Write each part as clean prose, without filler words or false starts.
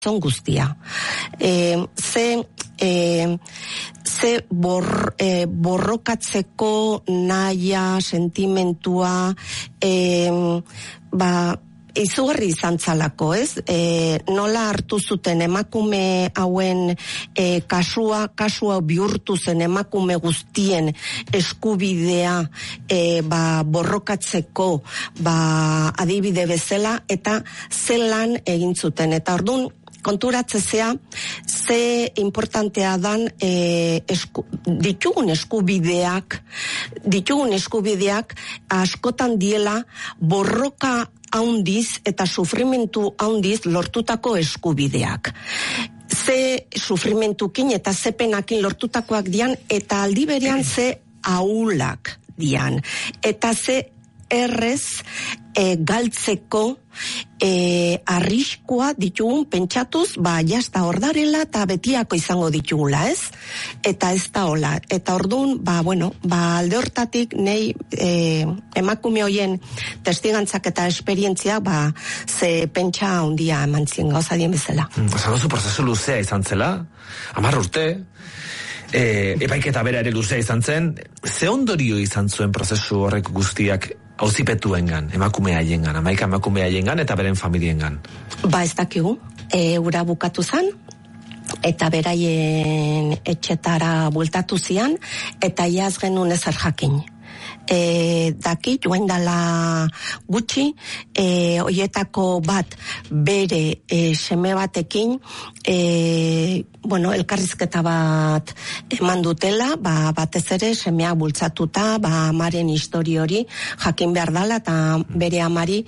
guztia. Ze borrokatzeko naia, sentimentua, izugarri izan zalako, ez? Nola hartu zuten emakume hauen kasua bihurtu zen emakume guztien eskubidea borrokatzeko adibide bezala, eta zelan egin zuten. Eta orduan, konturatzea ze importantea dan ditugun eskubideak askotan diela borroka haundiz eta sufrimentu haundiz lortutako eskubideak. Ze sufrimentukin eta ze penakin lortutakoak dian, eta aldi berean ze ahulak dian. Eta ze errez galtzeko arriskua ditugun pentsatuz, jazta hor darela eta betiako izango ditugula, ez? Eta ez da hola. Eta orduan, alde hortatik nei emakume hoien testigantzak eta esperientzia, ze pentsa handia eman zien gauza dien bezala. Zanozu prozesu luzea izan zela, 10 urte, epaiketa bera ere luzea izan zen, ze ondorio izan zuen prozesu horrek guztiak auzipetuengan, emakume haiengan, 11 emakume haiengan eta beren familiengan? Ez dakigu, ura bukatu zen, eta beraien etxetara bueltatu zian, eta iaz genuen ezer jakin. Daki, joan dala gutxi, hoietako bat bere seme batekin, elkarrizketa bat eman dutela, batez ere semea bultzatuta, amaren histori hori jakin behar dala, eta bere amari,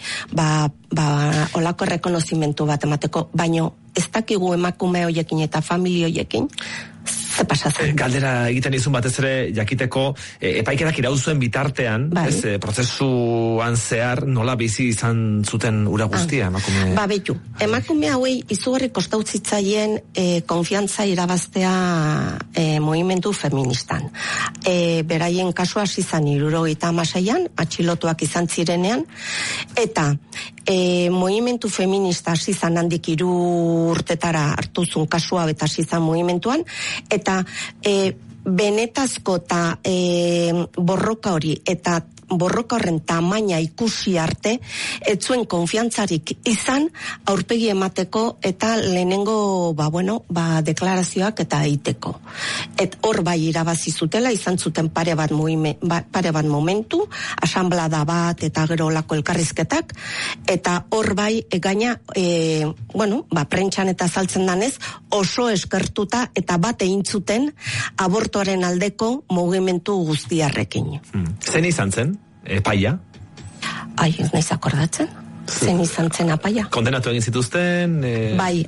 olako rekonozimentu bat emateko, baino ez dakigu emakume hoiekin eta familia hoiekin, ze pasatzen. Galdera egiten izun batez ere jakiteko, epaiketak irauzuen bitartean, prozesuan zehar nola bizi izan zuten ura guztia, emakume? Betu, emakume hauei izugarri kostautzitzaien konfiantza irabaztea movimentu feministan. Beraien kasua hasi izan 76an, atxilotuak izan zirenean, eta movimentu feminista hasi izan handik 3 urtetara hartuzun kasua eta hasi izan movimentuan, eta benetazko eta borroka hori, eta borroka horren tamaina ikusi arte, ez zuen konfiantzarik izan aurpegi emateko eta lehenengo deklarazioak eta egiteko. Hor irabazi zutela, izan zuten pare bat momentu, asanblada bat eta gero olako elkarrizketak, eta hor gaina, prentxan eta saltzen danez, oso eskertuta eta bat egin zuten abortoaren aldeko mugimendu guztiarrekin. Zen izan zen? Epaia? Ez naiz akordatzen. Zen izan zen apaia. Kondenatu egin zituzten? Bai,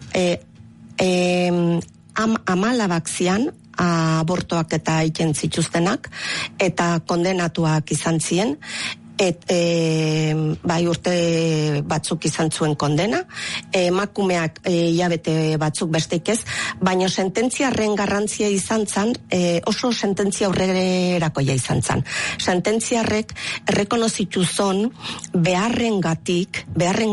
10 zian abortoak eta egiten zituztenak, eta kondenatuak izan ziren, urte batzuk izan zuen kondena, emakumeak hilabete batzuk besteik ez, baina sententziarren garrantzia izan zen, oso sententzia aurrerakoia izan zen. Sententziarrek errekonozitu zon beharrengatik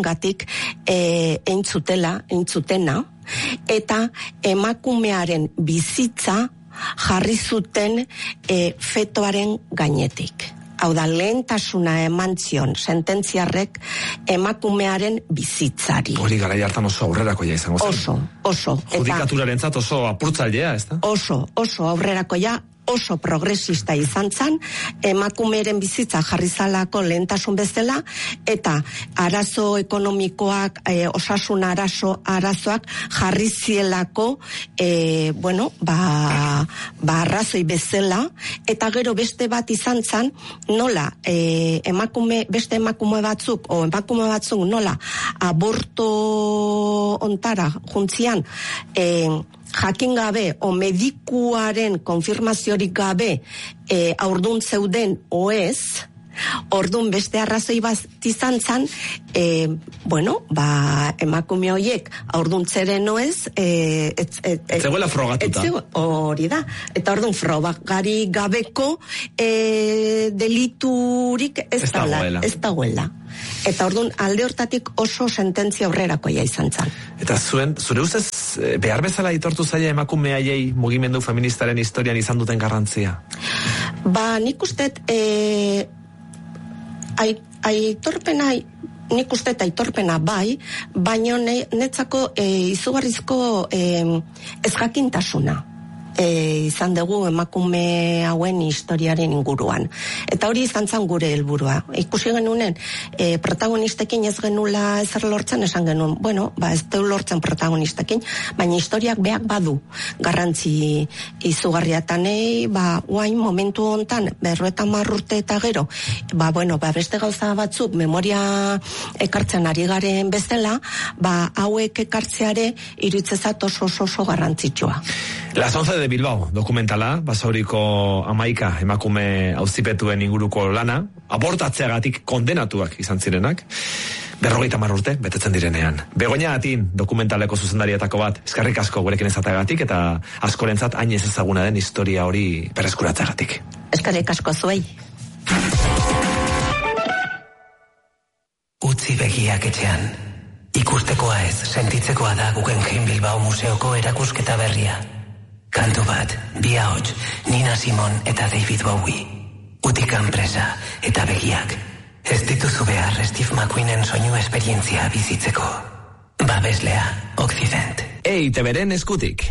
eintzutena, eta emakumearen bizitza jarri zuten fetoaren gainetik. Hau da, lehentasuna eman zion sententziarrek emakumearen bizitzari. Hori garai hartan oso aurrerakoia izango zen. Oso. Judikaturarentzat oso apurtzailea, ez da? Oso aurrerakoia, oso progresista izan zen, emakumeren bizitza jarri zalako lehentasun bezala, eta arazo ekonomikoak, osasun arazoak jarri zielako, arrazoi bezala, eta gero beste bat izan zen, nola beste emakume batzuk nola aborto ontara juntzian, jakin gabe o medikuaren konfirmaziorik gabe aurdun zeuden o ez, Orduan beste arrazoi bat izan zan, emakume horiek aurduntzeren noez, zegoela frogatuta. Hori da. Eta orduan frogari gabeko deliturik ez dagoela. Eta orduan alde hortatik oso sententzia aurrerakoia izan zan. Eta zure ustez behar bezala aitortu zaila emakume haiei mugimendu feministaren historian izan duten garrantzia? Nik uste aitorpena bai, baino netzako izugarrizko ezjakintasuna izan dugu emakume hauen historiaren inguruan. Eta hori izan zen gure helburua. Ikusi genunen, protagonistekin ez genula ezer lortzen, esan genuen, ez deu lortzen protagonistekin, baina historiak beak badu garrantzi izugarriatanei, guain momentu hontan, 50 urte eta gero, beste gauza batzuk memoria ekartzen ari garen bezala, hauek ekartzeare iruditzezat oso garrantzitsua. Las 11 de Bilbao, dokumentala, Basauriko 11 emakume auzipetuen inguruko lana, abortatzeagatik kondenatuak izan zirenak, 50 urte betetzen direnean. Begoña Atin, dokumentaleko zuzendarietako bat, eskerrik asko gurekin ezateagatik eta askorentzat hain ez ezaguna den historia hori berreskuratzeagatik. Eskerrik asko zuei. Utzi begiak etxean. Ikustekoa ez, sentitzekoa da Guggenheim Bilbao Museoko erakusketa berria. Kantu bat, bi ahots, Nina Simon eta David Bowie. Utikan presa eta begiak. Ez dituzu behar Steve McQueenen soinu esperientzia bizitzeko. Babeslea, Occident. EITB-ren eskutik.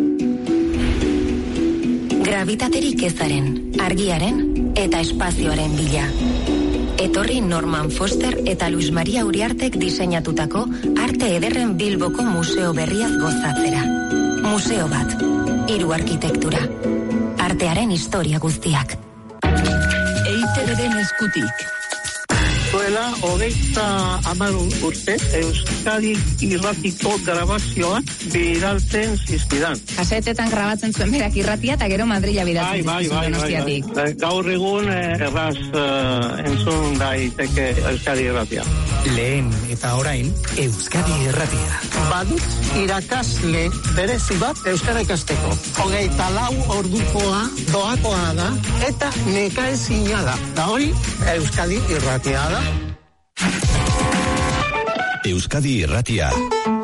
Gravitaterik ezaren, argiaren eta espazioaren bila. Etorri Norman Foster eta Luis Maria Uriartek diseinatutako arte ederren Bilboko museo berriaz gozatzera. Museo bat, 3 arkitektura. Artearen historia guztiak. EITB-ren eskutik. Zuela, 30 urte, Euskadi irratiko grabazioak bidaltzen zizkidan. Kasetetan grabatzen zuen berak irratia eta gero Madrila bidaltzen zizkidan Donostiatik. Gaur egun erraz entzun daiteke Euskadi irratia. Lehen eta orain, Euskadi irratia. Badut irakasle berezi bat euskara ikasteko. 24 ordukoa doakoa da eta nekaezina da. Da hori, Euskadi irratia da. Euskadi irratia.